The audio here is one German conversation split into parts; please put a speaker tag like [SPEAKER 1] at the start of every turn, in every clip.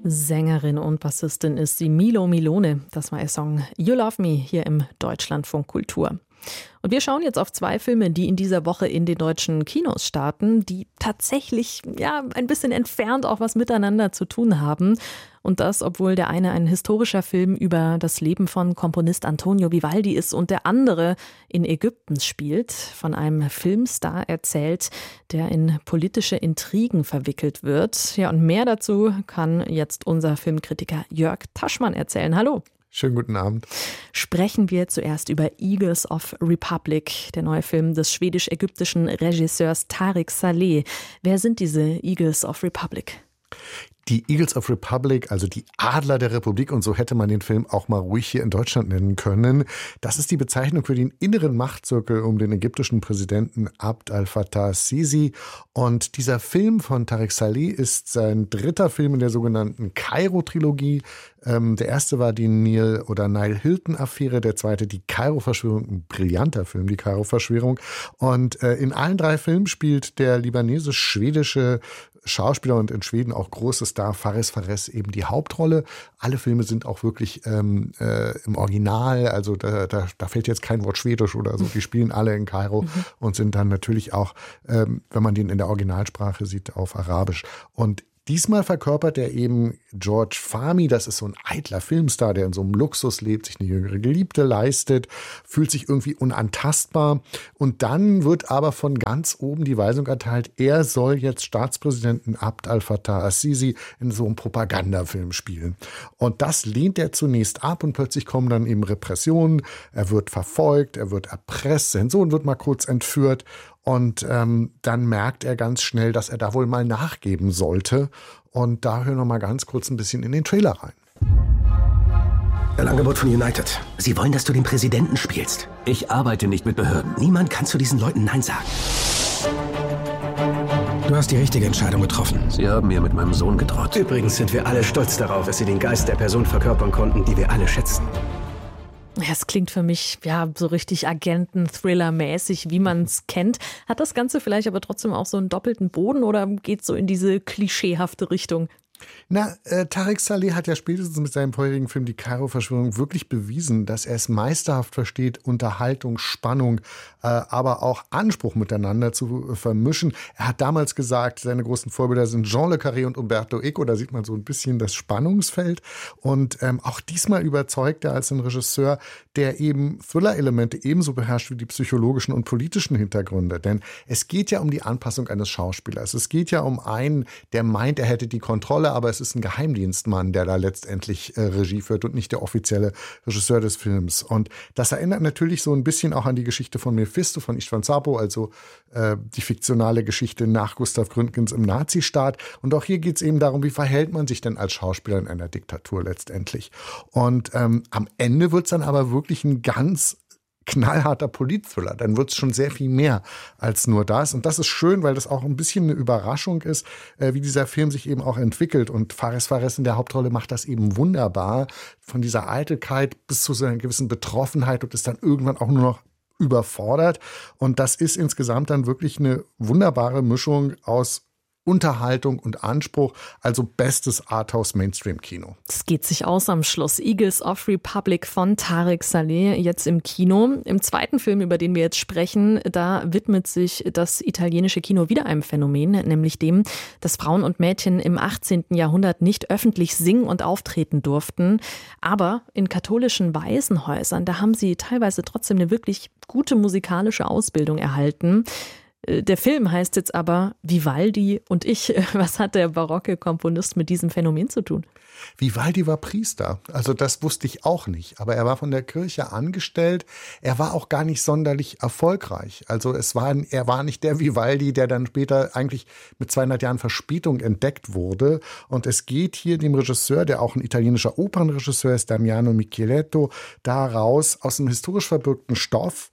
[SPEAKER 1] Sängerin und Bassistin ist sie Milo Milone. Das war ihr Song You Love Me hier im Deutschlandfunk Kultur. Und wir schauen jetzt auf 2 Filme, die in dieser Woche in den deutschen Kinos starten, die tatsächlich ein bisschen entfernt auch was miteinander zu tun haben. Und das, obwohl der eine ein historischer Film über das Leben von Komponist Antonio Vivaldi ist und der andere in Ägypten spielt, von einem Filmstar erzählt, der in politische Intrigen verwickelt wird. Ja, und mehr dazu kann jetzt unser Filmkritiker Jörg Taschmann erzählen. Hallo.
[SPEAKER 2] Schönen guten Abend.
[SPEAKER 1] Sprechen wir zuerst über Eagles of Republic, der neue Film des schwedisch-ägyptischen Regisseurs Tarek Saleh. Wer sind diese Eagles of Republic?
[SPEAKER 2] Die Eagles of Republic, also die Adler der Republik, und so hätte man den Film auch mal ruhig hier in Deutschland nennen können. Das ist die Bezeichnung für den inneren Machtzirkel um den ägyptischen Präsidenten Abd al-Fattah Sisi. Und dieser Film von Tarek Saleh ist sein 3. Film in der sogenannten Kairo-Trilogie. Der erste war die Nile Hilton-Affäre, der zweite die Kairo-Verschwörung, ein brillanter Film, die Kairo-Verschwörung. Und in allen 3 Filmen spielt der libanesisch-schwedische Schauspieler und in Schweden auch große Star Fares Fares eben die Hauptrolle. Alle Filme sind auch wirklich im Original, also da fällt jetzt kein Wort Schwedisch oder so. Die spielen alle in Kairo und sind dann natürlich auch, wenn man den in der Originalsprache sieht, auf Arabisch. Und diesmal verkörpert er eben George Fahmy, das ist so ein eitler Filmstar, der in so einem Luxus lebt, sich eine jüngere Geliebte leistet, fühlt sich irgendwie unantastbar. Und dann wird aber von ganz oben die Weisung erteilt, er soll jetzt Staatspräsidenten Abd al-Fattah al-Sisi in so einem Propagandafilm spielen. Und das lehnt er zunächst ab und plötzlich kommen dann eben Repressionen. Er wird verfolgt, er wird erpresst, sein Sohn wird mal kurz entführt. Und dann merkt er ganz schnell, dass er da wohl mal nachgeben sollte. Und da hören wir mal ganz kurz ein bisschen in den Trailer rein.
[SPEAKER 3] Ein Angebot von United. Sie wollen, dass du den Präsidenten spielst. Ich arbeite nicht mit Behörden. Niemand kann zu diesen Leuten Nein sagen. Du hast die richtige Entscheidung getroffen. Sie haben mir mit meinem Sohn gedroht. Übrigens sind wir alle stolz darauf, dass Sie den Geist der Person verkörpern konnten, die wir alle schätzen.
[SPEAKER 1] Ja, es klingt für mich so richtig Agenten-Thriller-mäßig, wie man es kennt. Hat das Ganze vielleicht aber trotzdem auch so einen doppelten Boden oder geht es so in diese klischeehafte Richtung?
[SPEAKER 2] Tarek Saleh hat ja spätestens mit seinem vorherigen Film Die Kairo-Verschwörung wirklich bewiesen, dass er es meisterhaft versteht, Unterhaltung, Spannung, aber auch Anspruch miteinander zu vermischen. Er hat damals gesagt, seine großen Vorbilder sind Jean le Carré und Umberto Eco, da sieht man so ein bisschen das Spannungsfeld. Und auch diesmal überzeugt er als ein Regisseur, der eben Thriller-Elemente ebenso beherrscht wie die psychologischen und politischen Hintergründe. Denn es geht ja um die Anpassung eines Schauspielers. Es geht ja um einen, der meint, er hätte die Kontrolle, aber es ist ein Geheimdienstmann, der da letztendlich Regie führt und nicht der offizielle Regisseur des Films. Und das erinnert natürlich so ein bisschen auch an die Geschichte von Mephisto, von Istvan Szabo, also die fiktionale Geschichte nach Gustav Gründgens im Nazistaat. Und auch hier geht es eben darum, wie verhält man sich denn als Schauspieler in einer Diktatur letztendlich. Und am Ende wird es dann aber wirklich ein ganz knallharter Politthriller, dann wird es schon sehr viel mehr als nur das. Und das ist schön, weil das auch ein bisschen eine Überraschung ist, wie dieser Film sich eben auch entwickelt. Und Fares Fares in der Hauptrolle macht das eben wunderbar, von dieser Eitelkeit bis zu so einer gewissen Betroffenheit und ist dann irgendwann auch nur noch überfordert. Und das ist insgesamt dann wirklich eine wunderbare Mischung aus Unterhaltung und Anspruch, also bestes Arthouse-Mainstream-Kino.
[SPEAKER 1] Es geht sich aus am Schluss. Eagles of Republic von Tarek Saleh, jetzt im Kino. Im zweiten Film, über den wir jetzt sprechen, da widmet sich das italienische Kino wieder einem Phänomen, nämlich dem, dass Frauen und Mädchen im 18. Jahrhundert nicht öffentlich singen und auftreten durften. Aber in katholischen Waisenhäusern, da haben sie teilweise trotzdem eine wirklich gute musikalische Ausbildung erhalten. Der Film heißt jetzt aber Vivaldi und ich. Was hat der barocke Komponist mit diesem Phänomen zu tun?
[SPEAKER 2] Vivaldi war Priester. Also das wusste ich auch nicht. Aber er war von der Kirche angestellt. Er war auch gar nicht sonderlich erfolgreich. Also er war nicht der Vivaldi, der dann später eigentlich mit 200 Jahren Verspätung entdeckt wurde. Und es geht hier dem Regisseur, der auch ein italienischer Opernregisseur ist, Damiano Micheletto, daraus aus einem historisch verbürgten Stoff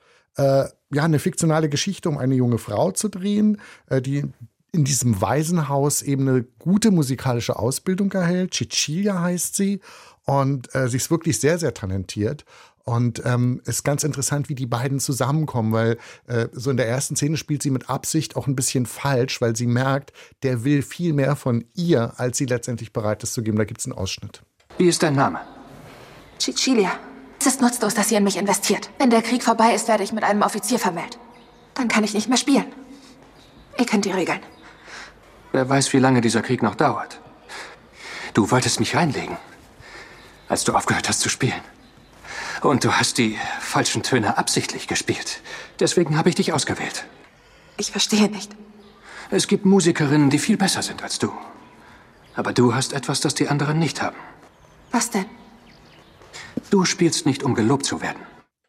[SPEAKER 2] eine fiktionale Geschichte um eine junge Frau zu drehen, die in diesem Waisenhaus eben eine gute musikalische Ausbildung erhält. Cecilia heißt sie und sie ist wirklich sehr, sehr talentiert. Und ist ganz interessant, wie die beiden zusammenkommen, weil so in der ersten Szene spielt sie mit Absicht auch ein bisschen falsch, weil sie merkt, der will viel mehr von ihr, als sie letztendlich bereit ist zu geben. Da gibt es einen Ausschnitt.
[SPEAKER 4] Wie ist dein Name?
[SPEAKER 5] Cecilia. Es ist nutzlos, dass ihr in mich investiert. Wenn der Krieg vorbei ist, werde ich mit einem Offizier vermählt. Dann kann ich nicht mehr spielen. Ihr kennt die Regeln.
[SPEAKER 4] Wer weiß, wie lange dieser Krieg noch dauert. Du wolltest mich reinlegen, als du aufgehört hast zu spielen. Und du hast die falschen Töne absichtlich gespielt. Deswegen habe ich dich ausgewählt.
[SPEAKER 5] Ich verstehe nicht.
[SPEAKER 4] Es gibt Musikerinnen, die viel besser sind als du. Aber du hast etwas, das die anderen nicht haben.
[SPEAKER 5] Was denn?
[SPEAKER 4] Du spielst nicht, um gelobt zu werden.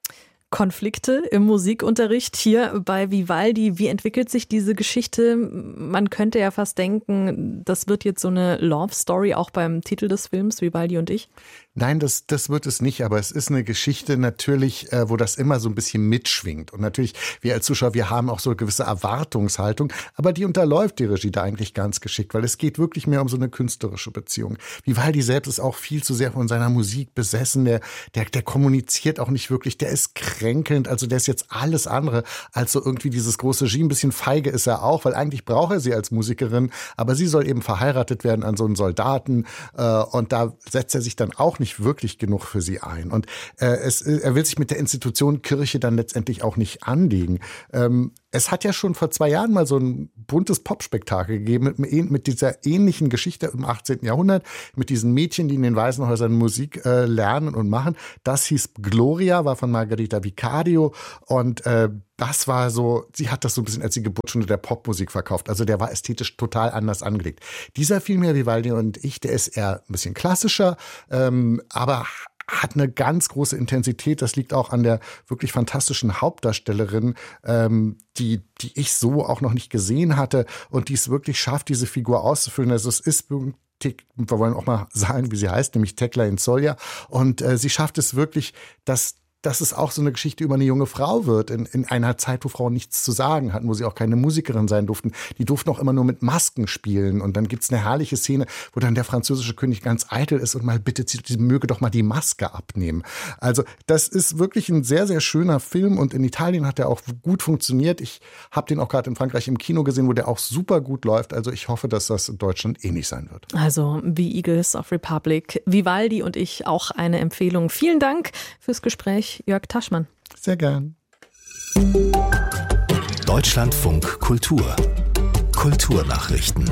[SPEAKER 1] Konflikte im Musikunterricht hier bei Vivaldi. Wie entwickelt sich diese Geschichte? Man könnte ja fast denken, das wird jetzt so eine Love-Story auch beim Titel des Films, Vivaldi und ich.
[SPEAKER 2] Nein, das wird es nicht, aber es ist eine Geschichte natürlich, wo das immer so ein bisschen mitschwingt. Und natürlich, wir als Zuschauer, wir haben auch so eine gewisse Erwartungshaltung, aber die unterläuft die Regie da eigentlich ganz geschickt, weil es geht wirklich mehr um so eine künstlerische Beziehung. Vivaldi selbst ist auch viel zu sehr von seiner Musik besessen, der kommuniziert auch nicht wirklich, der ist kränkelnd, also der ist jetzt alles andere als so irgendwie dieses große Genie. Ein bisschen feige ist er auch, weil eigentlich braucht er sie als Musikerin, aber sie soll eben verheiratet werden an so einen Soldaten und da setzt er sich dann auch nicht wirklich genug für sie ein. Und er will sich mit der Institution Kirche dann letztendlich auch nicht anlegen. Es hat ja schon vor 2 Jahren mal so ein buntes Popspektakel gegeben mit dieser ähnlichen Geschichte im 18. Jahrhundert, mit diesen Mädchen, die in den Waisenhäusern Musik lernen und machen. Das hieß Gloria, war von Margherita Vicario und das war so, sie hat das so ein bisschen als die Geburtsstunde der Popmusik verkauft. Also der war ästhetisch total anders angelegt. Dieser Film hier, Vivaldi und ich, der ist eher ein bisschen klassischer, aber hat eine ganz große Intensität. Das liegt auch an der wirklich fantastischen Hauptdarstellerin, die ich so auch noch nicht gesehen hatte und die es wirklich schafft, diese Figur auszufüllen. Also es ist, wir wollen auch mal sagen, wie sie heißt, nämlich Tekla Insoglia. Und sie schafft es wirklich, dass es auch so eine Geschichte über eine junge Frau wird, in einer Zeit, wo Frauen nichts zu sagen hatten, wo sie auch keine Musikerin sein durften. Die durften auch immer nur mit Masken spielen. Und dann gibt's eine herrliche Szene, wo dann der französische König ganz eitel ist und mal bittet, sie möge doch mal die Maske abnehmen. Also das ist wirklich ein sehr, sehr schöner Film und in Italien hat er auch gut funktioniert. Ich habe den auch gerade in Frankreich im Kino gesehen, wo der auch super gut läuft. Also ich hoffe, dass das in Deutschland ähnlich sein wird.
[SPEAKER 1] Also The Eagles of Republic, Vivaldi und ich, auch eine Empfehlung. Vielen Dank fürs Gespräch, Jörg Taschmann.
[SPEAKER 2] Sehr gern.
[SPEAKER 6] Deutschlandfunk Kultur. Kulturnachrichten.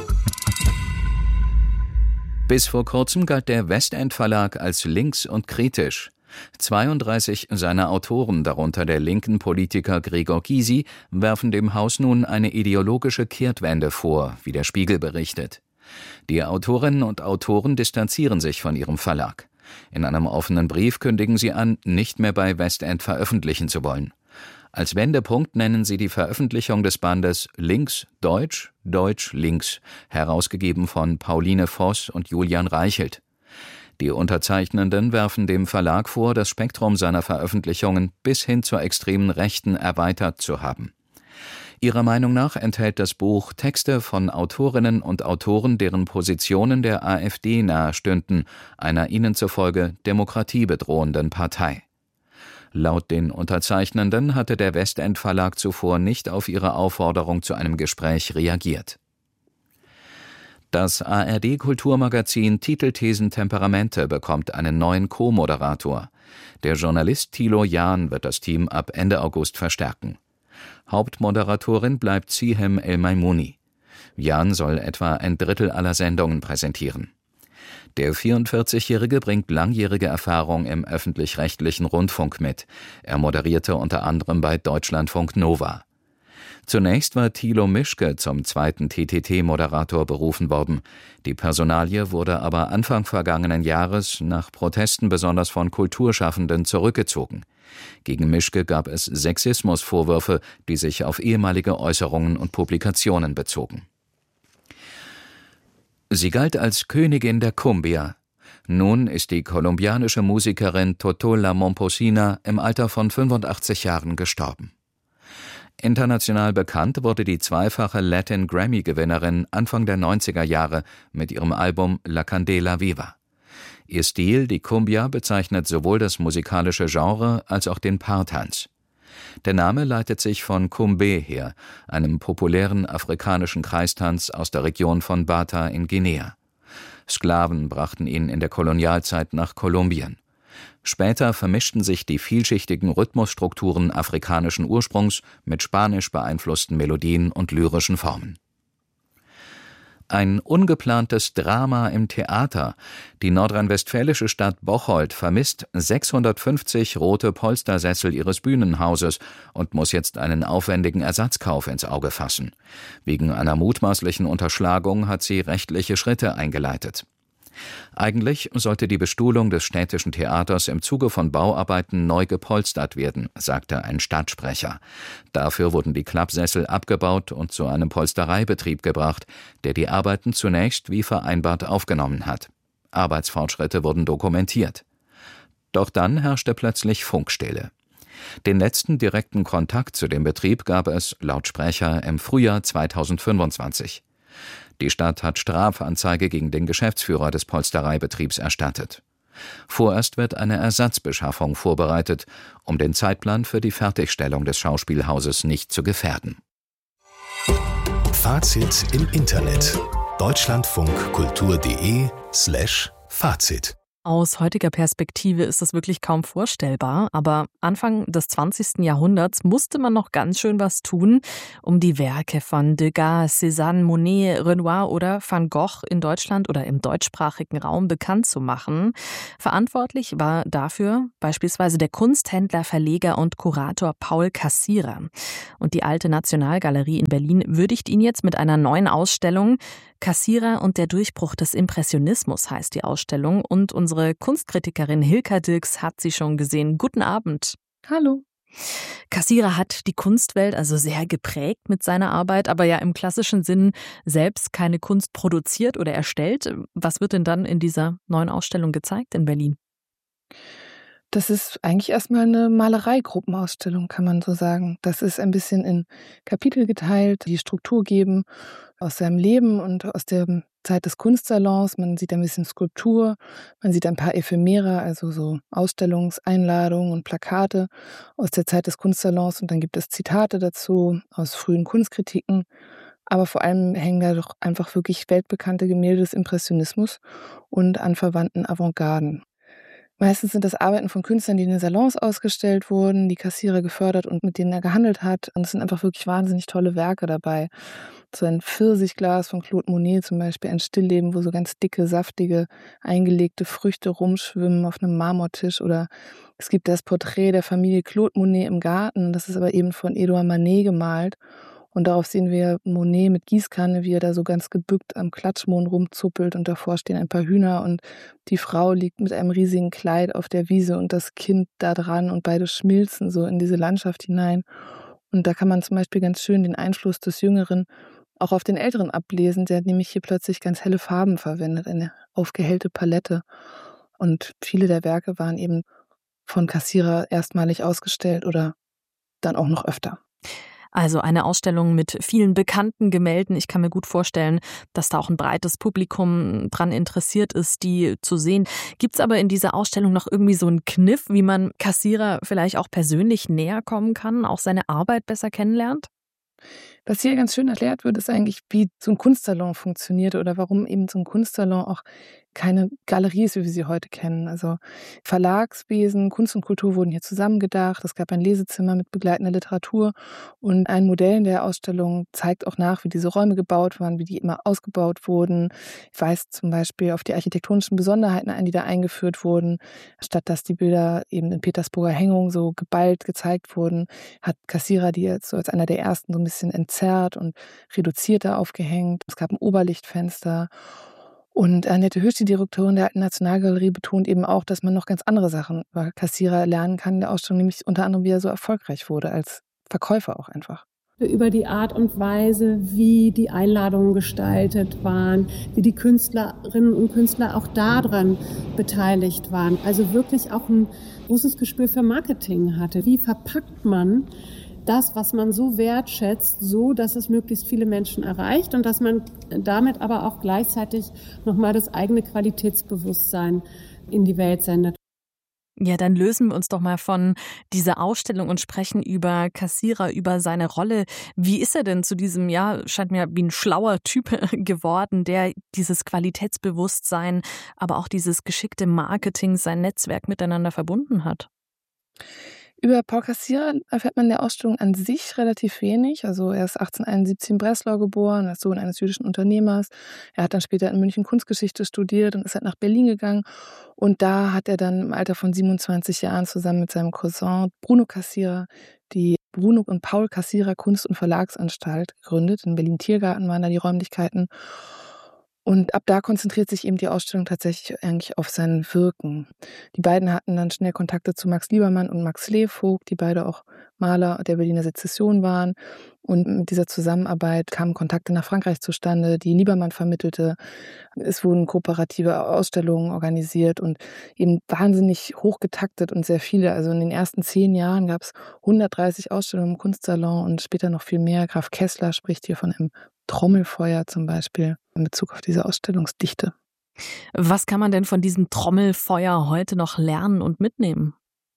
[SPEAKER 7] Bis vor kurzem galt der Westend Verlag als links und kritisch. 32 seiner Autoren, darunter der linken Politiker Gregor Gysi, werfen dem Haus nun eine ideologische Kehrtwende vor, wie der Spiegel berichtet. Die Autorinnen und Autoren distanzieren sich von ihrem Verlag. In einem offenen Brief kündigen sie an, nicht mehr bei Westend veröffentlichen zu wollen. Als Wendepunkt nennen sie die Veröffentlichung des Bandes Links, Deutsch, Deutsch, Links, herausgegeben von Pauline Voss und Julian Reichelt. Die Unterzeichnenden werfen dem Verlag vor, das Spektrum seiner Veröffentlichungen bis hin zur extremen Rechten erweitert zu haben. Ihrer Meinung nach enthält das Buch Texte von Autorinnen und Autoren, deren Positionen der AfD nahestünden, einer ihnen zufolge demokratiebedrohenden Partei. Laut den Unterzeichnenden hatte der Westend Verlag zuvor nicht auf ihre Aufforderung zu einem Gespräch reagiert. Das ARD-Kulturmagazin Titelthesen Temperamente bekommt einen neuen Co-Moderator. Der Journalist Thilo Jahn wird das Team ab Ende August verstärken. Hauptmoderatorin bleibt Zihem El-Maimouni. Jahn soll etwa ein Drittel aller Sendungen präsentieren. Der 44-Jährige bringt langjährige Erfahrung im öffentlich-rechtlichen Rundfunk mit. Er moderierte unter anderem bei Deutschlandfunk Nova. Zunächst war Thilo Mischke zum zweiten TTT-Moderator berufen worden. Die Personalie wurde aber Anfang vergangenen Jahres nach Protesten besonders von Kulturschaffenden zurückgezogen. Gegen Mischke gab es Sexismusvorwürfe, die sich auf ehemalige Äußerungen und Publikationen bezogen. Sie galt als Königin der Cumbia. Nun ist die kolumbianische Musikerin Totola Momposina im Alter von 85 Jahren gestorben. International bekannt wurde die zweifache Latin-Grammy-Gewinnerin Anfang der 90er Jahre mit ihrem Album La Candela Viva. Ihr Stil, die Cumbia, bezeichnet sowohl das musikalische Genre als auch den Paartanz. Der Name leitet sich von Cumbé her, einem populären afrikanischen Kreistanz aus der Region von Bata in Guinea. Sklaven brachten ihn in der Kolonialzeit nach Kolumbien. Später vermischten sich die vielschichtigen Rhythmusstrukturen afrikanischen Ursprungs mit spanisch beeinflussten Melodien und lyrischen Formen. Ein ungeplantes Drama im Theater. Die nordrhein-westfälische Stadt Bocholt vermisst 650 rote Polstersessel ihres Bühnenhauses und muss jetzt einen aufwendigen Ersatzkauf ins Auge fassen. Wegen einer mutmaßlichen Unterschlagung hat sie rechtliche Schritte eingeleitet. Eigentlich sollte die Bestuhlung des städtischen Theaters im Zuge von Bauarbeiten neu gepolstert werden, sagte ein Stadtsprecher. Dafür wurden die Klappsessel abgebaut und zu einem Polstereibetrieb gebracht, der die Arbeiten zunächst wie vereinbart aufgenommen hat. Arbeitsfortschritte wurden dokumentiert. Doch dann herrschte plötzlich Funkstille. Den letzten direkten Kontakt zu dem Betrieb gab es, laut Sprecher, im Frühjahr 2025. Die Stadt hat Strafanzeige gegen den Geschäftsführer des Polstereibetriebs erstattet. Vorerst wird eine Ersatzbeschaffung vorbereitet, um den Zeitplan für die Fertigstellung des Schauspielhauses nicht zu gefährden.
[SPEAKER 6] Fazit im Internet: deutschlandfunkkultur.de/Fazit.
[SPEAKER 1] Aus heutiger Perspektive ist das wirklich kaum vorstellbar, aber Anfang des 20. Jahrhunderts musste man noch ganz schön was tun, um die Werke von Degas, Cézanne, Monet, Renoir oder Van Gogh in Deutschland oder im deutschsprachigen Raum bekannt zu machen. Verantwortlich war dafür beispielsweise der Kunsthändler, Verleger und Kurator Paul Cassirer. Und die Alte Nationalgalerie in Berlin würdigt ihn jetzt mit einer neuen Ausstellung. Cassirer und der Durchbruch des Impressionismus heißt die Ausstellung, und unsere Kunstkritikerin Hilka Dirks hat sie schon gesehen. Guten Abend.
[SPEAKER 8] Hallo.
[SPEAKER 1] Cassirer hat die Kunstwelt also sehr geprägt mit seiner Arbeit, aber ja im klassischen Sinn selbst keine Kunst produziert oder erstellt. Was wird denn dann in dieser neuen Ausstellung gezeigt in Berlin?
[SPEAKER 8] Das ist eigentlich erstmal eine Malereigruppenausstellung, kann man so sagen. Das ist ein bisschen in Kapitel geteilt, die Struktur geben aus seinem Leben und aus der Zeit des Kunstsalons. Man sieht ein bisschen Skulptur, man sieht ein paar Ephemera, also so Ausstellungseinladungen und Plakate aus der Zeit des Kunstsalons, und dann gibt es Zitate dazu aus frühen Kunstkritiken. Aber vor allem hängen da doch einfach wirklich weltbekannte Gemälde des Impressionismus und anverwandten Avantgarden. Meistens sind das Arbeiten von Künstlern, die in den Salons ausgestellt wurden, die Cassirer gefördert und mit denen er gehandelt hat. Und es sind einfach wirklich wahnsinnig tolle Werke dabei. So ein Pfirsichglas von Claude Monet zum Beispiel, ein Stillleben, wo so ganz dicke, saftige, eingelegte Früchte rumschwimmen auf einem Marmortisch. Oder es gibt das Porträt der Familie Claude Monet im Garten. Das ist aber eben von Edouard Manet gemalt. Und darauf sehen wir Monet mit Gießkanne, wie er da so ganz gebückt am Klatschmohn rumzuppelt, und davor stehen ein paar Hühner und die Frau liegt mit einem riesigen Kleid auf der Wiese und das Kind da dran, und beide schmilzen so in diese Landschaft hinein. Und da kann man zum Beispiel ganz schön den Einfluss des Jüngeren auch auf den Älteren ablesen. Der hat nämlich hier plötzlich ganz helle Farben verwendet, eine aufgehellte Palette. Und viele der Werke waren eben von Cassirer erstmalig ausgestellt oder dann auch noch öfter.
[SPEAKER 1] Also eine Ausstellung mit vielen bekannten Gemälden. Ich kann mir gut vorstellen, dass da auch ein breites Publikum dran interessiert ist, die zu sehen. Gibt es aber in dieser Ausstellung noch irgendwie so einen Kniff, wie man Cassirer vielleicht auch persönlich näher kommen kann, auch seine Arbeit besser kennenlernt?
[SPEAKER 8] Was hier ganz schön erklärt wird, ist eigentlich, wie so ein Kunstsalon funktioniert oder warum eben so ein Kunstsalon auch keine Galerie ist, wie wir sie heute kennen. Also Verlagswesen, Kunst und Kultur wurden hier zusammengedacht. Es gab ein Lesezimmer mit begleitender Literatur, und ein Modell in der Ausstellung zeigt auch nach, wie diese Räume gebaut waren, wie die immer ausgebaut wurden. Ich weise zum Beispiel auf die architektonischen Besonderheiten ein, die da eingeführt wurden. Statt dass die Bilder eben in Petersburger Hängung so geballt gezeigt wurden, hat Cassirer die jetzt so als einer der ersten so ein bisschen entzerrt und reduzierter aufgehängt. Es gab ein Oberlichtfenster. Und Annette Hüsch, die Direktorin der Alten Nationalgalerie, betont eben auch, dass man noch ganz andere Sachen über Cassirer lernen kann in der Ausstellung, nämlich unter anderem, wie er so erfolgreich wurde, als Verkäufer auch einfach.
[SPEAKER 9] Über die Art und Weise, wie die Einladungen gestaltet waren, wie die Künstlerinnen und Künstler auch daran beteiligt waren. Also wirklich auch ein großes Gespür für Marketing hatte. Wie verpackt man das, was man so wertschätzt, so, dass es möglichst viele Menschen erreicht und dass man damit aber auch gleichzeitig nochmal das eigene Qualitätsbewusstsein in die Welt sendet.
[SPEAKER 1] Ja, dann lösen wir uns doch mal von dieser Ausstellung und sprechen über Kassierer, über seine Rolle. Wie ist er denn zu diesem, scheint mir wie ein schlauer Typ geworden, der dieses Qualitätsbewusstsein, aber auch dieses geschickte Marketing, sein Netzwerk miteinander verbunden hat?
[SPEAKER 8] Über Paul Kassierer erfährt man in der Ausstellung an sich relativ wenig. Also er ist 1871 in Breslau geboren, als Sohn eines jüdischen Unternehmers. Er hat dann später in München Kunstgeschichte studiert und ist halt nach Berlin gegangen. Und da hat er dann im Alter von 27 Jahren zusammen mit seinem Cousin Bruno Kassierer die Bruno und Paul Kassierer Kunst- und Verlagsanstalt gegründet. In Berlin-Tiergarten waren da die Räumlichkeiten. Und ab da konzentriert sich eben die Ausstellung tatsächlich eigentlich auf sein Wirken. Die beiden hatten dann schnell Kontakte zu Max Liebermann und Max Slevogt, die beide auch Maler der Berliner Sezession waren. Und mit dieser Zusammenarbeit kamen Kontakte nach Frankreich zustande, die Liebermann vermittelte. Es wurden kooperative Ausstellungen organisiert und eben wahnsinnig hochgetaktet und sehr viele. Also in den ersten 10 Jahren gab es 130 Ausstellungen im Kunstsalon und später noch viel mehr. Graf Kessler spricht hier von einem Trommelfeuer zum Beispiel in Bezug auf diese Ausstellungsdichte.
[SPEAKER 1] Was kann man denn von diesem Trommelfeuer heute noch lernen und mitnehmen?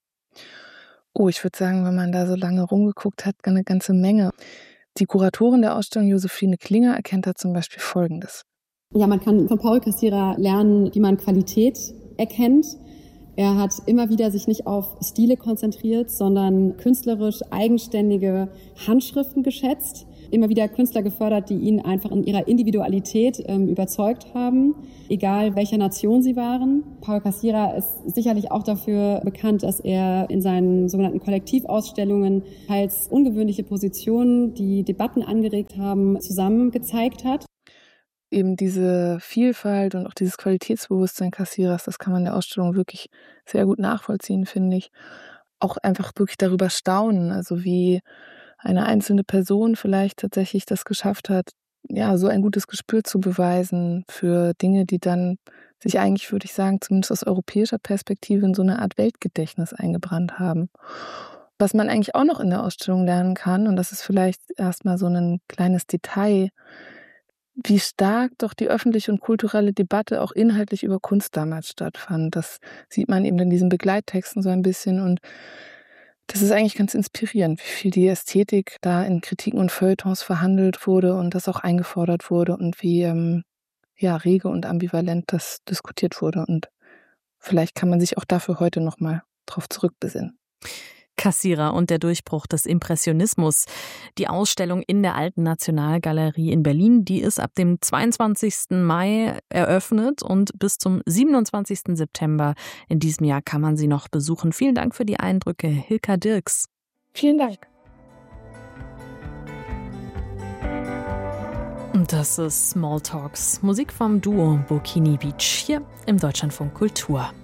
[SPEAKER 8] Oh, ich würde sagen, wenn man da so lange rumgeguckt hat, eine ganze Menge. Die Kuratorin der Ausstellung, Josephine Klinger, erkennt da zum Beispiel Folgendes.
[SPEAKER 9] Ja, man kann von Paul Kassierer lernen, wie man Qualität erkennt. Er hat immer wieder sich nicht auf Stile konzentriert, sondern künstlerisch eigenständige Handschriften geschätzt. Immer wieder Künstler gefördert, die ihn einfach in ihrer Individualität überzeugt haben, egal welcher Nation sie waren. Paul Kassierer ist sicherlich auch dafür bekannt, dass er in seinen sogenannten Kollektivausstellungen teils ungewöhnliche Positionen, die Debatten angeregt haben, zusammen gezeigt hat.
[SPEAKER 8] Eben diese Vielfalt und auch dieses Qualitätsbewusstsein Kassierers, das kann man in der Ausstellung wirklich sehr gut nachvollziehen, finde ich. Auch einfach wirklich darüber staunen, also wie eine einzelne Person vielleicht tatsächlich das geschafft hat, ja, so ein gutes Gespür zu beweisen für Dinge, die dann sich eigentlich, würde ich sagen, zumindest aus europäischer Perspektive in so eine Art Weltgedächtnis eingebrannt haben. Was man eigentlich auch noch in der Ausstellung lernen kann, und das ist vielleicht erstmal so ein kleines Detail, wie stark doch die öffentliche und kulturelle Debatte auch inhaltlich über Kunst damals stattfand. Das sieht man eben in diesen Begleittexten so ein bisschen und das ist eigentlich ganz inspirierend, wie viel die Ästhetik da in Kritiken und Feuilletons verhandelt wurde und das auch eingefordert wurde und wie rege und ambivalent das diskutiert wurde. Und vielleicht kann man sich auch dafür heute nochmal drauf zurückbesinnen.
[SPEAKER 1] Kassierer und der Durchbruch des Impressionismus. Die Ausstellung in der Alten Nationalgalerie in Berlin, die ist ab dem 22. Mai eröffnet und bis zum 27. September in diesem Jahr kann man sie noch besuchen. Vielen Dank für die Eindrücke, Hilka Dirks.
[SPEAKER 8] Vielen Dank.
[SPEAKER 1] Und das ist Small Talks, Musik vom Duo Burkini Beach hier im Deutschlandfunk Kultur.